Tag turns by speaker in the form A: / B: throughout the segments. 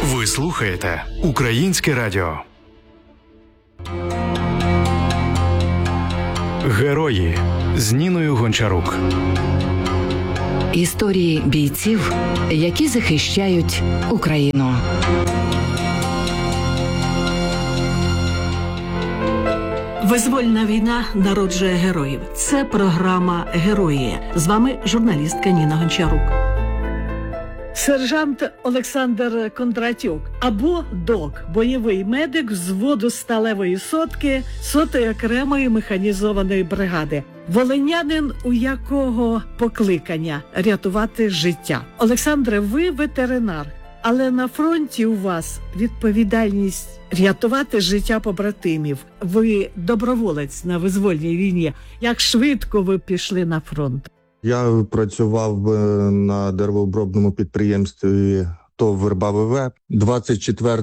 A: Ви слухаєте Українське радіо. Герої з Ніною Гончарук.
B: Історії бійців, які захищають Україну.
C: Визвольна війна народжує героїв. Це програма «Герої». З вами журналістка Ніна Гончарук. Сержант Олександр Кондратюк або ДОК – бойовий медик взводу сталевої сотки 100-ї окремої механізованої бригади. Волинянин, у якого покликання – рятувати життя. Олександре, ви ветеринар, але на фронті у вас відповідальність рятувати життя побратимів. Ви доброволець на визвольній війні. Як швидко ви пішли на фронт?
D: Я працював на деревообробному підприємстві ТОВ «Верба ВВ». 24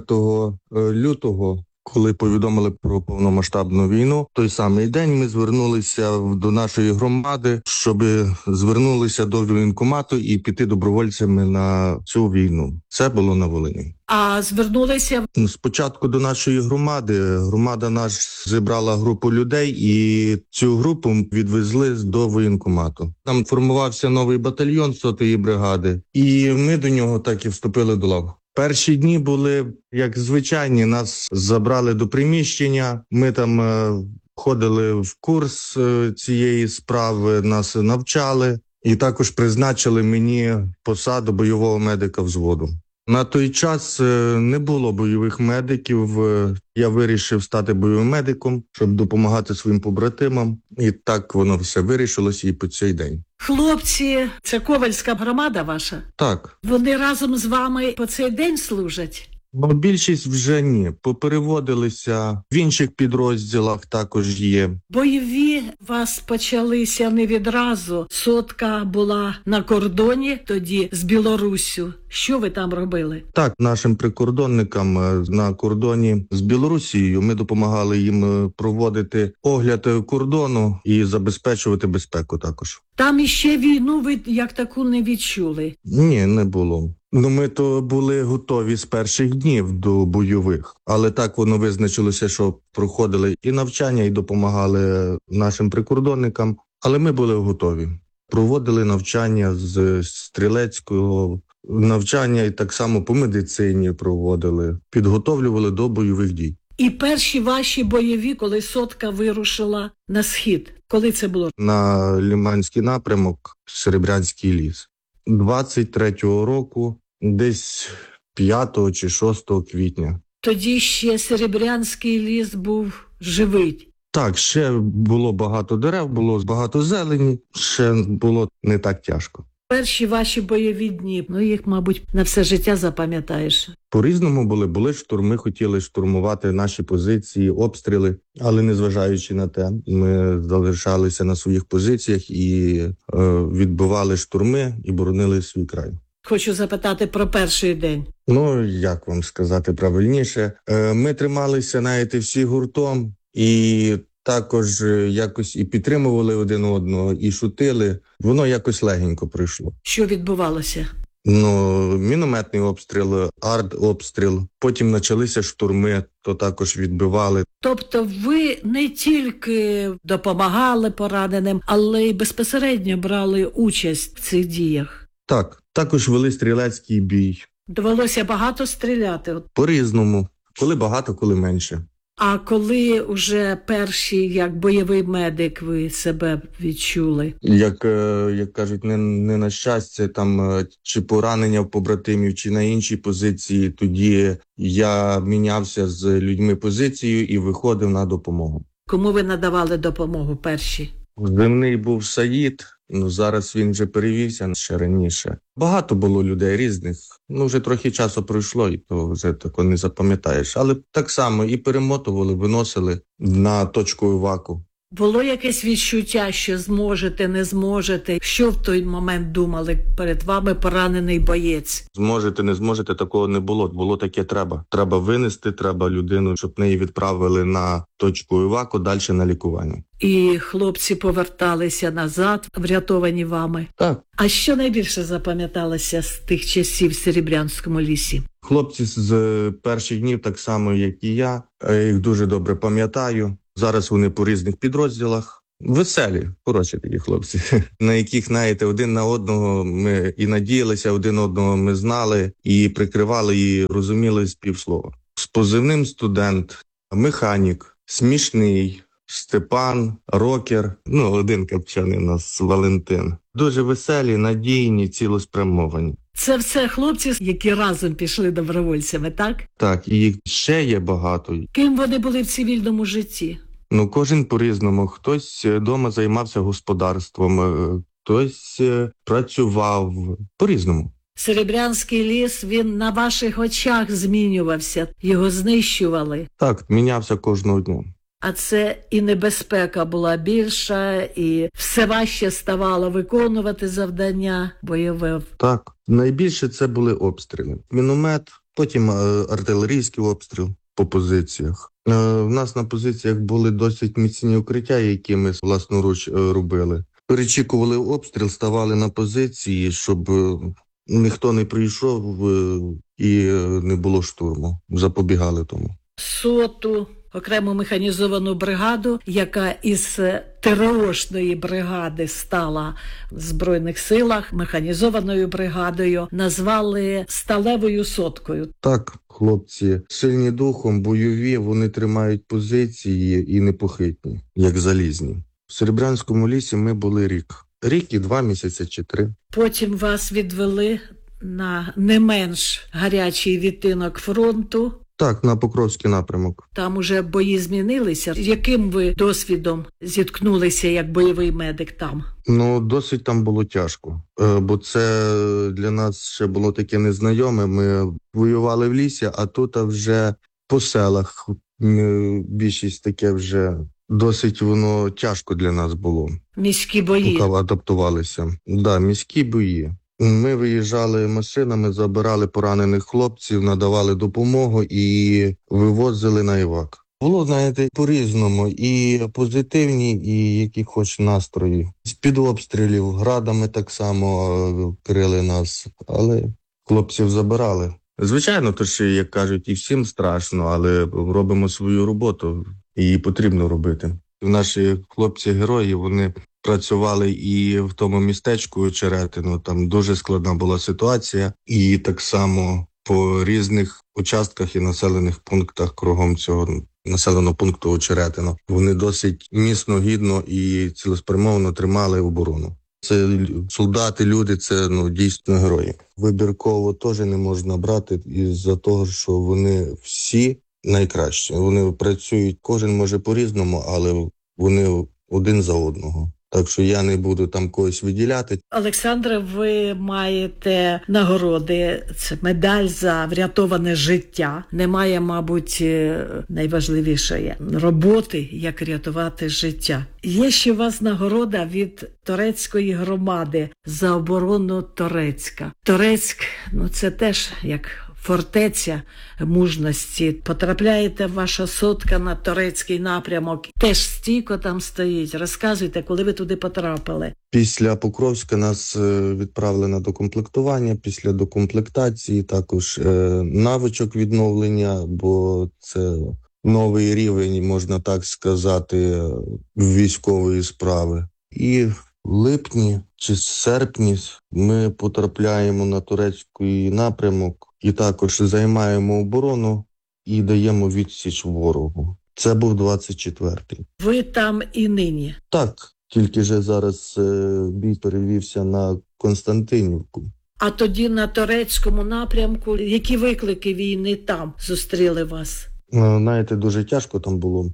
D: лютого, коли повідомили про повномасштабну війну, той самий день ми звернулися до нашої громади, щоб звернулися до воєнкомату і піти добровольцями на цю війну. Це було на Волині.
C: А звернулися?
D: Спочатку до нашої громади. Громада наша зібрала групу людей і цю групу відвезли до воєнкомату. Там формувався новий батальйон 100-ї бригади, і ми до нього так і вступили до лав. Перші дні були, як звичайні, нас забрали до приміщення, ми там ходили в курс цієї справи, нас навчали і також призначили мені посаду бойового медика взводу. На той час не було бойових медиків, я вирішив стати бойовим медиком, щоб допомагати своїм побратимам, і так воно все вирішилося і по цей день.
C: Хлопці, це Ковальська громада ваша?
D: Так.
C: Вони разом з вами по цей день служать?
D: Більшість вже ні. Попереводилися, в інших підрозділах також є.
C: Бойові вас почалися не відразу. Сотка була на кордоні тоді з Білоруссю. Що ви там робили?
D: Так, нашим прикордонникам на кордоні з Білорусією ми допомагали їм проводити огляд кордону і забезпечувати безпеку також.
C: Там іще війну ви як таку не відчули?
D: Ні, не було. Ми то були готові з перших днів до бойових, але так воно визначилося, що проходили і навчання, і допомагали нашим прикордонникам, але ми були готові. Проводили навчання з стрілецького навчання і так само по медицині проводили, підготовлювали до бойових дій. І
C: перші ваші бойові, коли сотка вирушила на схід, коли це було?
D: На Лиманський напрямок, Серебрянський ліс. 23-го року, десь 5 чи 6 квітня.
C: Тоді ще Серебрянський ліс був живий.
D: Так, ще було багато дерев, було багато зелені, ще було не так тяжко.
C: Перші ваші бойові дні, їх, мабуть, на все життя запам'ятаєш.
D: По-різному були штурми, хотіли штурмувати наші позиції, обстріли, але незважаючи на те, ми залишалися на своїх позиціях і відбивали штурми і боронили свій край.
C: Хочу запитати про перший день.
D: Як вам сказати правильніше, ми трималися, знаєте, всі гуртом і також якось і підтримували один одного, і шутили. Воно якось легенько пройшло.
C: Що відбувалося?
D: Мінометний обстріл, артобстріл. Потім почалися штурми, то також відбивали.
C: Тобто ви не тільки допомагали пораненим, але й безпосередньо брали участь в цих діях?
D: Так, також вели стрілецький бій.
C: Довелося багато стріляти?
D: По-різному. Коли багато, коли менше.
C: А коли вже перший, як бойовий медик, ви себе відчули?
D: Як кажуть, не на щастя, там, чи поранення в побратимів, чи на іншій позиції, тоді я мінявся з людьми позицією і виходив на допомогу.
C: Кому ви надавали допомогу перші?
D: Земний був Саїд, зараз він вже перевівся ще раніше. Багато було людей різних, вже трохи часу пройшло, і то вже тако не запам'ятаєш. Але так само і перемотували, виносили на точку іваку.
C: Було якесь відчуття, що зможете, не зможете? Що в той момент думали перед вами поранений боєць?
D: Зможете, не зможете, такого не було. Було таке треба. Треба винести, треба людину, щоб неї відправили на точку іваку, далі на лікування.
C: І хлопці поверталися назад, врятовані вами?
D: Так.
C: А що найбільше запам'яталося з тих часів в Серебрянському лісі?
D: Хлопці з перших днів, так само, як і я їх дуже добре пам'ятаю. Зараз вони по різних підрозділах. Веселі, хороші такі хлопці, на яких, знаєте, один на одного ми і надіялися, один одного ми знали, і прикривали, і розуміли з півслова. З позивним студент, механік, смішний, Степан, рокер, один капчаний у нас Валентин. Дуже веселі, надійні, цілеспрямовані.
C: Це все хлопці, які разом пішли добровольцями, так?
D: Так, і їх ще є багато.
C: Ким вони були в цивільному житті?
D: Кожен по-різному. Хтось вдома займався господарством, хтось працював по-різному.
C: Серебрянський ліс, він на ваших очах змінювався, його знищували.
D: Так, мінявся кожного дня.
C: А це і небезпека була більша, і все важче ставало виконувати завдання бойове.
D: Так, найбільше це були обстріли. Міномет, потім артилерійський обстріл по позиціях. В нас на позиціях були досить міцні укриття, які ми власноруч робили. Перечікували обстріл, ставали на позиції, щоб ніхто не прийшов і не було штурму. Запобігали тому.
C: 100-ту окрему механізовану бригаду, яка із ТРОшної бригади стала в Збройних силах, механізованою бригадою, назвали «Сталевою соткою».
D: Так, хлопці сильні духом, бойові, вони тримають позиції і непохитні, як залізні. В Серебрянському лісі ми були рік. Рік і 2 місяці чи 3.
C: Потім вас відвели на не менш гарячий відтинок фронту.
D: Так, на Покровський напрямок.
C: Там уже бої змінилися. Яким ви досвідом зіткнулися як бойовий медик там?
D: Досить там було тяжко, бо це для нас ще було таке незнайоме. Ми воювали в лісі, а тут вже по селах більшість таке вже досить воно тяжко для нас було.
C: Міські бої.
D: Поки адаптувалися. Да, міські бої. Ми виїжджали машинами, забирали поранених хлопців, надавали допомогу і вивозили на івак. Було, знаєте, по-різному. І позитивні, і які хоч настрої. З-під обстрілів, градами так само крили нас, але хлопців забирали. Звичайно, то ж, як кажуть, і всім страшно, але робимо свою роботу, і її потрібно робити. Наші хлопці-герої, вони працювали і в тому містечку Очеретино, там дуже складна була ситуація, і так само по різних участках і населених пунктах кругом цього населеного пункту Очеретино. Вони досить міцно, гідно і цілеспрямовано тримали оборону. Це солдати, люди, це дійсно герої. Вибірково теж не можна брати із-за того, що вони всі найкращі. Вони працюють, кожен може по-різному, але вони один за одного. Так що я не буду там когось виділяти.
C: Олександре, ви маєте нагороди. Це медаль за врятоване життя. Немає, мабуть, найважливішої роботи, як рятувати життя. Є ще у вас нагорода від Торецької громади за оборону Торецька. Торецьк, це теж як фортеця мужності. Потрапляєте ваша сотка на Торецький напрямок. Теж стійко там стоїть. Розказуйте, коли ви туди потрапили.
D: Після Покровська нас відправили на докомплектування. Після докомплектації також навичок відновлення, бо це новий рівень, можна так сказати, військової справи. І в липні чи серпні ми потрапляємо на Торецький напрямок і також займаємо оборону і даємо відсіч ворогу. Це був 24-й.
C: Ви там і нині?
D: Так, тільки вже зараз бій перевівся на Константинівку.
C: А тоді на Торецькому напрямку, які виклики війни там зустріли вас?
D: Знаєте, дуже тяжко там було,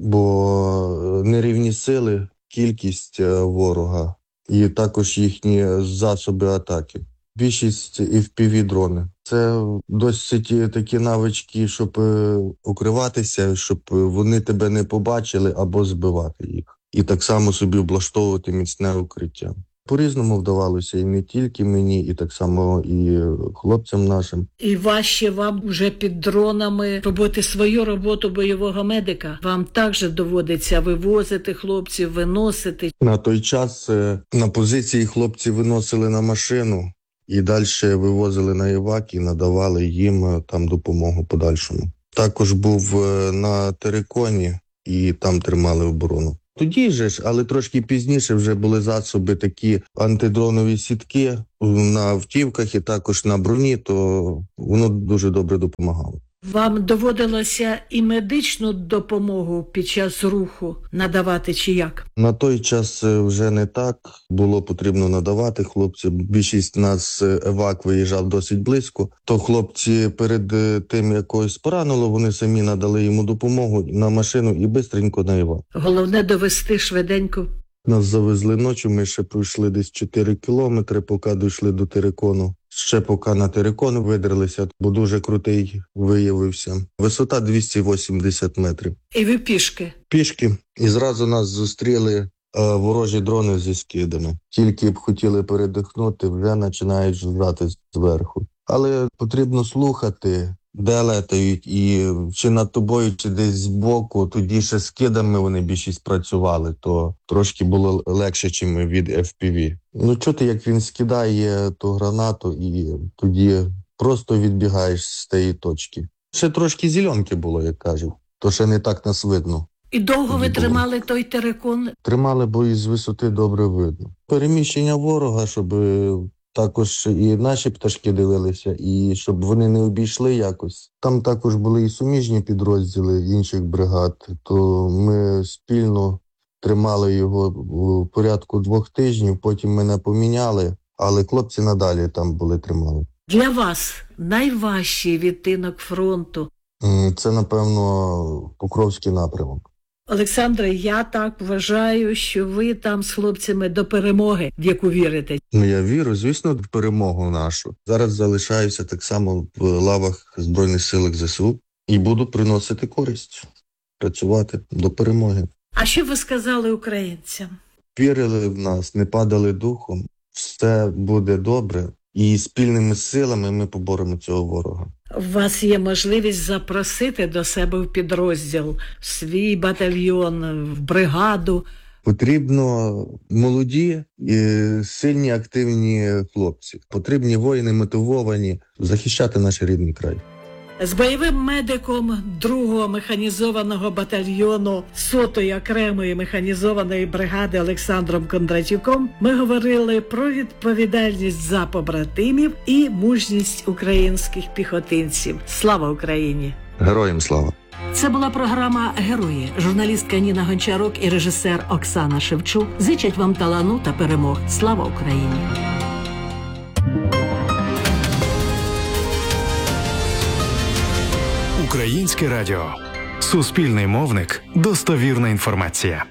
D: бо нерівні сили, кількість ворога і також їхні засоби атаки. Більшість FPV-дрони. Це досить такі навички, щоб укриватися, щоб вони тебе не побачили або збивати їх. І так само собі облаштовувати міцне укриття. По-різному вдавалося і не тільки мені, і так само і хлопцям нашим.
C: І важче вам вже під дронами робити свою роботу бойового медика? Вам також доводиться вивозити хлопців, виносити?
D: На той час на позиції хлопці виносили на машину, і далі вивозили на івак і надавали їм там допомогу подальшому. Також був на Тереконі і там тримали оборону. Тоді же, але трошки пізніше вже були засоби такі антидронові сітки на автівках і також на броні, то воно дуже добре допомагало.
C: Вам доводилося і медичну допомогу під час руху надавати чи як?
D: На той час вже не так. Було потрібно надавати хлопці. Більшість нас евак виїжджав досить близько. То хлопці перед тим, як когось поранило, вони самі надали йому допомогу на машину і бистренько на евак.
C: Головне довести швиденько.
D: Нас завезли ночі, ми ще пройшли десь 4 кілометри, поки дійшли до Терекону. Ще поки на Терекон видерлися, бо дуже крутий виявився. Висота 280 метрів.
C: І ви пішки?
D: Пішки. І зразу нас зустріли ворожі дрони зі скидами. Тільки б хотіли передихнути, вже починають ждати зверху. Але потрібно слухати, де летають, і чи над тобою, чи десь збоку. Тоді ще скидами вони більшість працювали, то трошки було легше, чим від FPV. Ну, чути, як він скидає ту гранату, і тоді просто відбігаєш з тієї точки. Ще трошки зеленки було, як кажуть, то ще не так нас видно.
C: І довго ви тримали той Терекон?
D: Тримали, бо із висоти добре видно. Переміщення ворога, щоб також і наші пташки дивилися, і щоб вони не обійшли якось. Там також були і суміжні підрозділи інших бригад, то ми спільно тримали його у порядку 2 тижнів, потім мене поміняли, але хлопці надалі там були тримали.
C: Для вас найважчий відтинок фронту?
D: Це, напевно, Покровський напрямок.
C: Олександре, я так вважаю, що ви там з хлопцями до перемоги, в яку вірите.
D: Ну, я вірю, звісно, в перемогу нашу. Зараз залишаюся так само в лавах Збройних сил ЗСУ і буду приносити користь, працювати до перемоги.
C: А що ви сказали українцям?
D: Вірили в нас, не падали духом, все буде добре. І спільними силами ми поборемо цього ворога.
C: У вас є можливість запросити до себе в підрозділ, в свій батальйон, в бригаду.
D: Потрібно молоді, і сильні, активні хлопці. Потрібні воїни, мотивовані захищати наш рідний край.
C: З бойовим медиком 2-го механізованого батальйону 100-ї окремої механізованої бригади Олександром Кондратюком ми говорили про відповідальність за побратимів і мужність українських піхотинців. Слава Україні!
D: Героям слава!
B: Це була програма «Герої». Журналістка Ніна Гончарук і режисер Оксана Шевчук зичать вам талану та перемог. Слава Україні!
A: Українське радіо. Суспільний мовник. Достовірна інформація.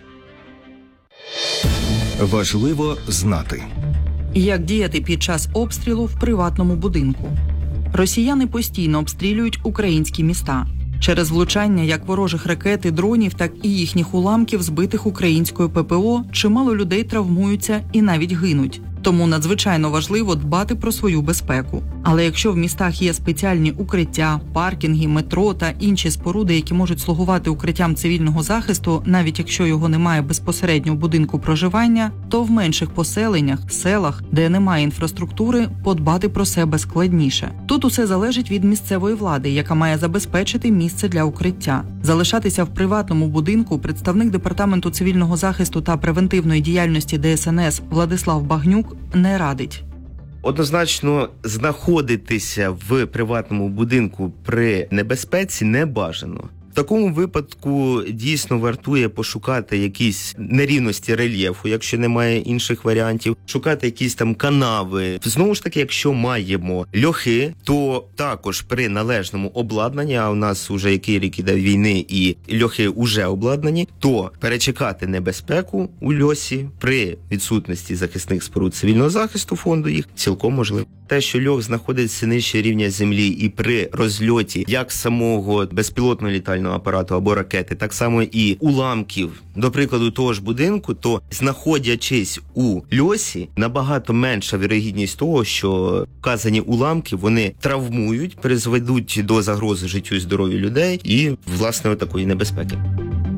E: Важливо знати.
F: Як діяти під час обстрілу в приватному будинку? Росіяни постійно обстрілюють українські міста. Через влучання як ворожих ракет і дронів, так і їхніх уламків, збитих українською ППО, чимало людей травмуються і навіть гинуть. Тому надзвичайно важливо дбати про свою безпеку. Але якщо в містах є спеціальні укриття, паркінги, метро та інші споруди, які можуть слугувати укриттям цивільного захисту, навіть якщо його немає безпосередньо в будинку проживання, то в менших поселеннях, селах, де немає інфраструктури, подбати про себе складніше. Тут усе залежить від місцевої влади, яка має забезпечити місце для укриття. Залишатися в приватному будинку представник Департаменту цивільного захисту та превентивної діяльності ДСНС Владислав Багнюк не радить.
G: Однозначно, знаходитися в приватному будинку при небезпеці не бажано. В такому випадку дійсно вартує пошукати якісь нерівності рельєфу, якщо немає інших варіантів, шукати якісь там канави. Знову ж таки, якщо маємо льохи, то також при належному обладнанні, а у нас уже який рік іде війни і льохи уже обладнані, то перечекати небезпеку у льосі при відсутності захисних споруд цивільного захисту фонду їх цілком можливо. Те, що льох знаходиться нижче рівня землі і при розльоті як самого безпілотного літального апарату або ракети, так само і уламків, до прикладу, того ж будинку, то знаходячись у льосі, набагато менша вірогідність того, що вказані уламки, вони травмують, призведуть до загрози життю і здоров'ю людей і, власне, такої небезпеки.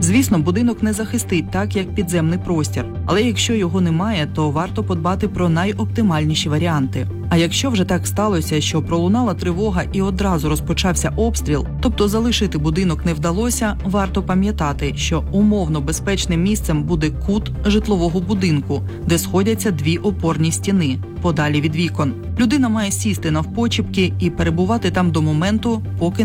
F: Звісно, будинок не захистить так, як підземний простір. Але якщо його немає, то варто подбати про найоптимальніші варіанти. А якщо вже так сталося, що пролунала тривога і одразу розпочався обстріл, тобто залишити будинок не вдалося, варто пам'ятати, що умовно безпечним місцем буде кут житлового будинку, де сходяться дві опорні стіни, подалі від вікон. Людина має сісти навпочіпки і перебувати там до моменту, поки